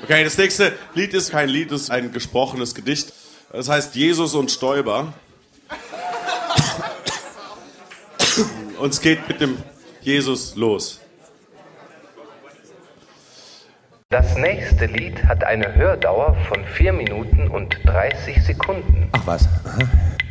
Okay, das nächste Lied ist kein Lied, es ist ein gesprochenes Gedicht. Das heißt Jesus und Stoiber. Und es geht mit dem Jesus los. Das nächste Lied hat eine Hördauer von 4 Minuten und 30 Sekunden. Ach was. Aha.